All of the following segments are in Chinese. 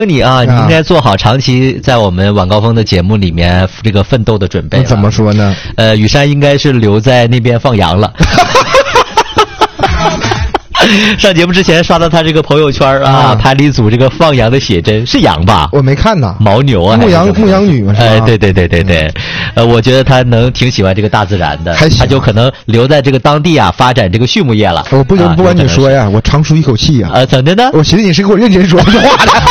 你啊，你应该做好长期在我们晚高峰的节目里面这个奋斗的准备了。 怎么说呢？ 雨山应该是留在那边放羊了。上节目之前刷到他这个朋友圈啊，拍了一组这个放羊的写真，是羊吧？ 我没看呢， 牦牛啊， 牧羊女嘛，是吧？ 哎，对，我觉得他挺喜欢这个大自然的，他就可能留在这个当地啊，发展这个畜牧业了。 我不管你说呀，我长舒一口气呀。 怎的呢？ 我寻思你是给我认真说这话的。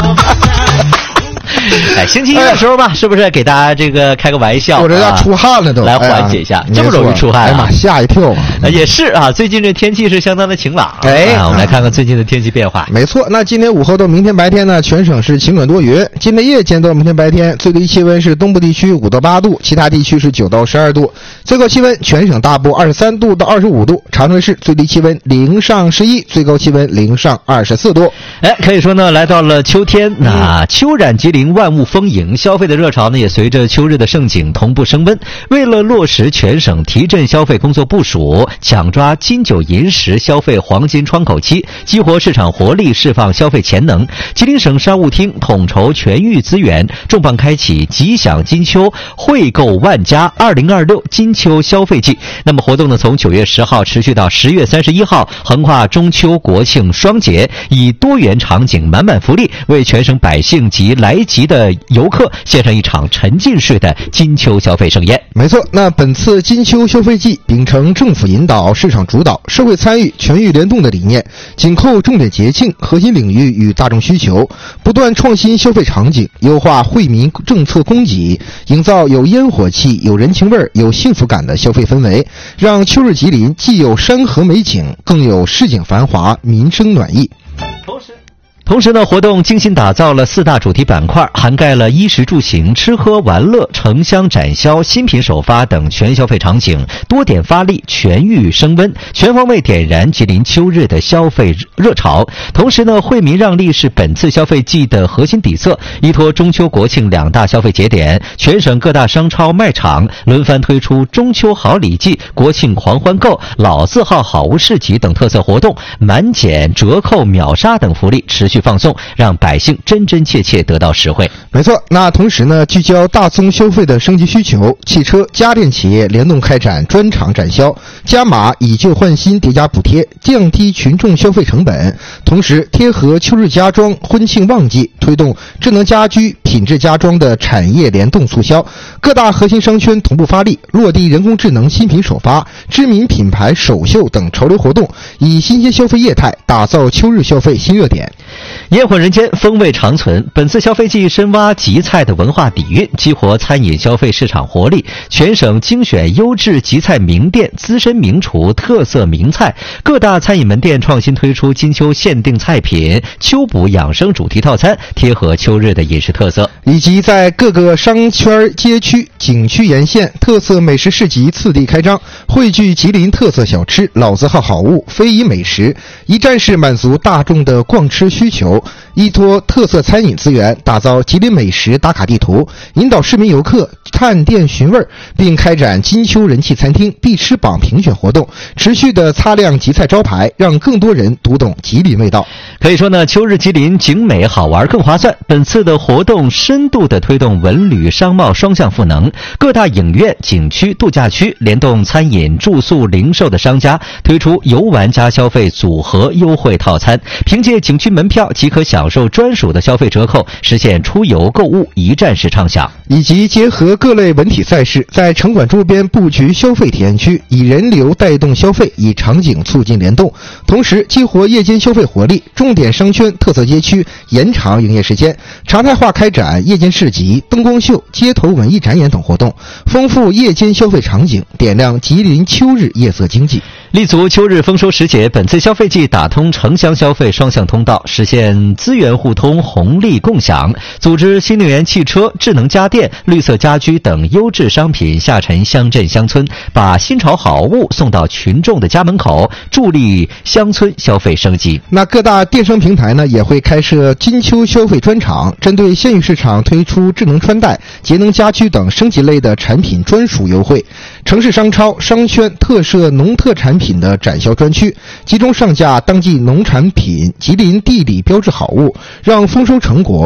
哎，星期一的时候吧，是不是给大家这个开个玩笑？ 我这要出汗了都， 来缓解一下，这么容易出汗？ 哎妈，吓一跳！ 也是啊，最近这天气是相当的晴朗。我们来看看最近的天气变化。 没错，那今天午后到明天白天呢，全省是晴转多云。今天夜间到明天白天，最低气温是东部地区5到8度，其他地区是9到12度。最高气温全省大部23度到25度，长春市最低气温0上11，最高气温0上24度。 哎，可以说呢，来到了秋天，那秋染吉林，万物丰盈，消费的热潮呢也随着秋日的盛景同步升温。为了落实全省提振消费工作部署，抢抓金九银十消费黄金窗口期，激活市场活力，释放消费潜能，吉林省商务厅统筹全域资源，重磅开启吉享金秋惠购万家2026金秋消费季。那么活动呢，从9月10号持续到10月31号，横跨中秋国庆双节，以多元场景、满满福利，为全省百姓及来吉的游客献上一场沉浸式的金秋消费盛宴。 没错，那本次金秋消费季秉承政府引导、市场主导、社会参与、全域联动的理念，紧扣重点节庆、核心领域与大众需求，不断创新消费场景，优化惠民政策供给，营造有烟火气、有人情味、有幸福感的消费氛围，让秋日吉林既有山河美景，更有市井繁华、民生暖意。 同时呢，活动精心打造了4大主题板块，涵盖了衣食住行、吃喝玩乐、城乡展销、新品首发等全消费场景，多点发力，全域升温，全方位点燃吉林秋日的消费热潮。同时呢，惠民让利是本次消费季的核心底色，依托中秋国庆2大消费节点，全省各大商超卖场轮番推出中秋好礼季、国庆狂欢购、老字号好物市集等特色活动，满减、折扣、秒杀等福利持续放送，让百姓真真切切得到实惠。 没错，那同时呢，聚焦大宗消费的升级需求，汽车、家电企业联动开展专场展销，加码以旧换新叠加补贴，降低群众消费成本。同时贴合秋日家装、婚庆旺季，推动智能家居、品质家装的产业联动促销，各大核心商圈同步发力，落地人工智能新品首发、知名品牌首秀等潮流活动，以新鲜消费业态打造秋日消费新热点。 烟火人间，风味长存。本次消费季深挖吉菜的文化底蕴，激活餐饮消费市场活力。全省精选优质吉菜名店、资深名厨、特色名菜，各大餐饮门店创新推出金秋限定菜品、秋补养生主题套餐，贴合秋日的饮食特色。 以及在各个商圈、街区、景区沿线特色美食市集次第开张，汇聚吉林特色小吃、老字号好物、非遗美食，一站式满足大众的逛吃需求。依托特色餐饮资源，打造吉林美食打卡地图，引导市民游客探店寻味，并开展金秋人气餐厅必吃榜评选活动，持续的擦亮吉菜招牌，让更多人读懂吉林味道。 可以说呢，秋日吉林景美好玩更划算。本次的活动深度的推动文旅商贸双向赋能，各大影院、景区、度假区联动餐饮、住宿、零售的商家，推出游玩加消费组合优惠套餐，凭借景区门票即可享受专属的消费折扣，实现出游购物一站式畅享。 以及结合各类文体赛事，在城管周边布局消费体验区，以人流带动消费，以场景促进联动，同时激活夜间消费活力，重点商圈、特色街区延长营业时间，常态化开展夜间市集、灯光秀、街头文艺展演等活动，丰富夜间消费场景，点亮吉林秋日夜色经济。 立足秋日丰收时节，本次消费季打通城乡消费双向通道，实现资源互通、红利共享，组织新能源汽车、智能家电、绿色家居等优质商品下沉乡镇乡村，把新潮好物送到群众的家门口，助力乡村消费升级。 那各大电商平台呢，也会开设金秋消费专场，针对县域市场推出智能穿戴、节能家居等升级类的产品专属优惠。城市商超、商圈特设农特产品的展销专区，集中上架当季农产品、吉林地理标志好物，让丰收成果